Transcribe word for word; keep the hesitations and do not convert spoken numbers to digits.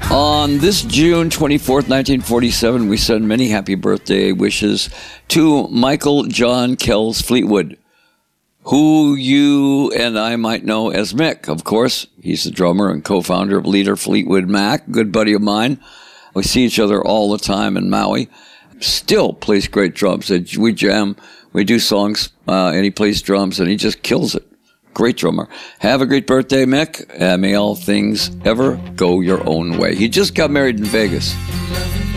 On this June twenty-fourth, nineteen forty-seven, we send many happy birthday wishes to Michael John Kells Fleetwood, who you and I might know as Mick, of course. He's the drummer and co-founder of Leader Fleetwood Mac, good buddy of mine. We see each other all the time in Maui. Still plays great drums. We jam, we do songs, uh, and he plays drums, and he just kills it. Great drummer. Have a great birthday, Mick. Uh, may all things ever go your own way. He just got married in Vegas.